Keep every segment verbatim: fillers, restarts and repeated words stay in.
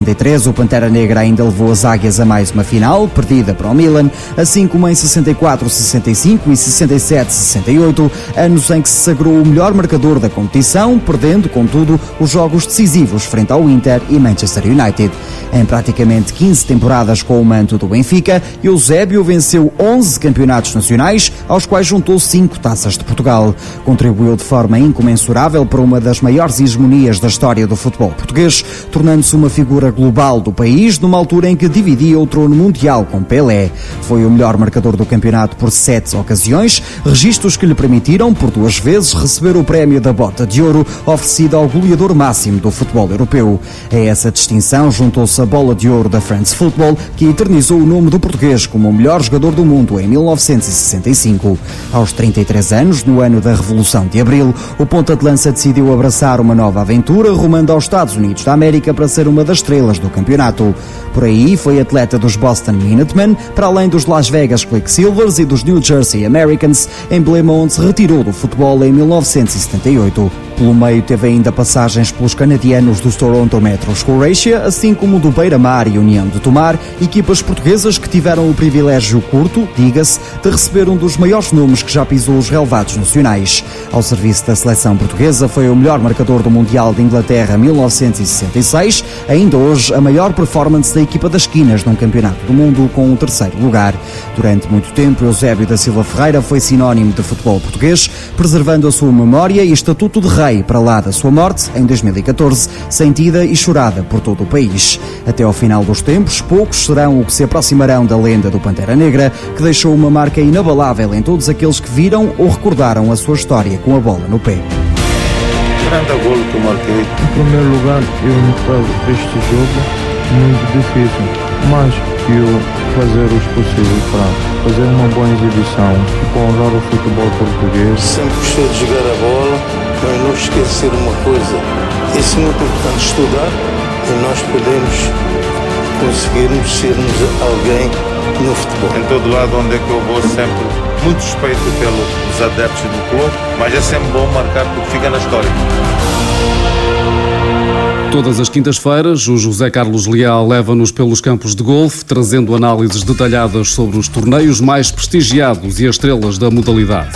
sessenta e três, o Pantera Negra ainda levou as águias a mais uma final, perdida para o Milan, assim como em sessenta e quatro, sessenta e cinco e sessenta e sete, sessenta e oito, anos em que se sagrou o melhor marcador da competição, perdendo, contudo, os jogos decisivos frente ao Inter e Manchester United. Em praticamente quinze temporadas com o manto do Benfica, Eusébio venceu onze campeonatos nacionais, aos quais juntou cinco taças de Portugal. Contribuiu de forma incomensurável para uma das maiores hegemonias da história do futebol português, tornando-se uma figura global do país numa altura em que dividia o trono mundial com Pelé. Foi o melhor marcador do campeonato por sete ocasiões, registros que lhe permitiram, por duas vezes, receber o prémio da Bota de Ouro, oferecido ao goleador máximo do futebol europeu. A essa distinção juntou-se a Bola de Ouro da France Football, que eternizou o nome do português como o melhor jogador do mundo em mil novecentos e sessenta e cinco. Aos trinta e três anos, no ano da Revolução de Abril, o ponta de lança decidiu abraçar uma nova aventura, rumando aos Estados Unidos da América para ser uma das estrelas do campeonato. Por aí, foi atleta dos Boston Minutemen, para além dos Las Vegas Quicksilvers e dos New Jersey Americans, emblema onde se retirou do futebol em mil novecentos e setenta e oito. Pelo meio, teve ainda passagens pelos canadianos dos Toronto Metros Croatia, assim como do Beira-Mar e União de Tomar, equipas portuguesas que tiveram o privilégio curto, diga-se, de receber um dos maiores nomes que já pisou os relevados nacionais. Ao serviço da seleção portuguesa, foi o melhor marcador do Mundial de Inglaterra mil novecentos e sessenta e seis, ainda hoje a maior performance da equipa das esquinas num campeonato do mundo, com o terceiro lugar. Durante muito tempo, Eusébio da Silva Ferreira foi sinónimo de futebol português, preservando a sua memória e estatuto de rei para lá da sua morte, em dois mil e catorze, sentida e chorada por todo o país. Até ao final dos tempos, poucos serão o que se aproximarão da lenda do Pantera Negra, que deixou uma marca inabalável em todos aqueles que viram ou recordaram a sua história com a bola no pé. Grande golo que eu marquei. Em primeiro lugar, eu notava este jogo muito difícil, mas eu fazer os possíveis para fazer uma boa exibição, para honrar o futebol português. Sempre gostou de jogar a bola, mas não esquecer uma coisa, isso é muito importante, estudar, e nós podemos conseguirmos sermos alguém no futebol. Em todo lado onde é que eu vou, sempre muito respeito pelos adeptos do clube, mas é sempre bom marcar porque fica na história. Todas as quintas-feiras, o José Carlos Leal leva-nos pelos campos de golfe, trazendo análises detalhadas sobre os torneios mais prestigiados e as estrelas da modalidade.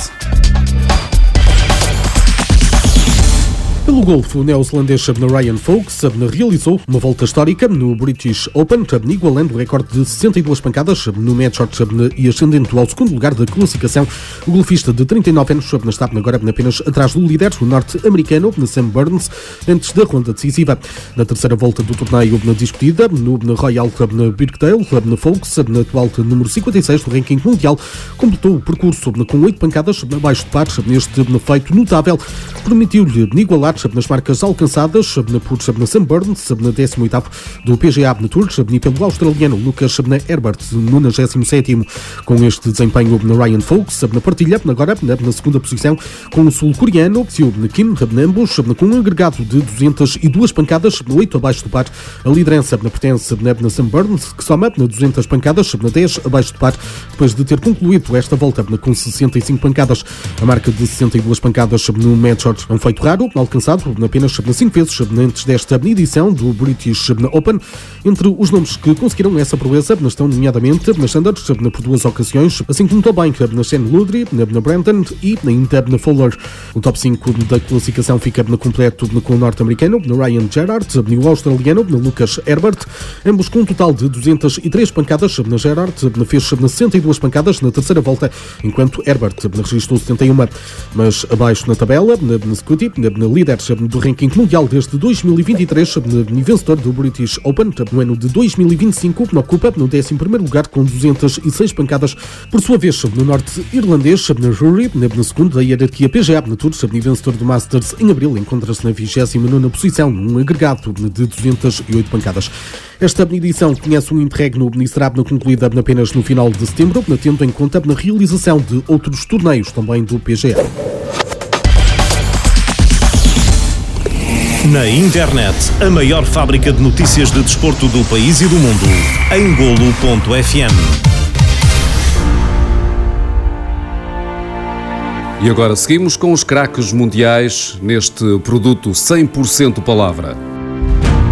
Pelo golfe, o neozelandês Ryan Fox realizou uma volta histórica no British Open, igualando o recorde de sessenta e duas pancadas no match shot e ascendendo ao segundo lugar da classificação. O golfista de trinta e nove anos está agora apenas atrás do líder, o norte-americano Sam Burns, antes da ronda decisiva. Na terceira volta do torneio discutida, no Royal Birkdale, Fox, atual número cinquenta e seis do ranking mundial, completou o percurso com oito pancadas abaixo de par. Neste feito notável, permitiu-lhe igualar nas marcas alcançadas por Sam Burns, na décimo oitavo do P G A Tour, e pelo australiano Lucas Herbert, nonagésimo sétimo. Com este desempenho, Ryan Fox partilha agora na segunda posição com o sul-coreano Seo Kim, ambos com um agregado de duzentas e duas pancadas, oito abaixo do par. A liderança pertence a Sam Burns, que soma duzentas pancadas, dez abaixo do par, depois de ter concluído esta volta com sessenta e cinco pancadas. A marca de sessenta e duas pancadas no match shot é um feito raro, alcançado apenas cinco vezes antes desta edição do British Open. Entre os nomes que conseguiram essa proeza estão nomeadamente na Sanders por duas ocasiões, assim como também na Shane Ludry, na Brandon e ainda na Fowler. O top cinco da classificação fica completo com o norte-americano Ryan Gerard e o australiano Lucas Herbert, ambos com um total de duzentas e três pancadas. Na Gerard fez sessenta e duas pancadas na terceira volta, enquanto Herbert registrou setenta e uma. Mas abaixo na tabela, na Scotty, na líder do ranking mundial desde dois mil e vinte e três, e vencedor do British Open no ano de dois mil e vinte e cinco, ocupa no décimo primeiro lugar com duzentas e seis pancadas. Por sua vez, no norte-irlandês, na Rory, na segunda hierarquia P G A Tour, e vencedor do Masters em abril, encontra-se na vigésima nona posição, num agregado de duzentas e oito pancadas. Esta edição conhece um interregno e será concluída apenas no final de setembro, tendo em conta a realização de outros torneios também do P G A. Na internet, a maior fábrica de notícias de desporto do país e do mundo, em golo ponto f m. E agora seguimos com os craques mundiais neste produto cem por cento palavra.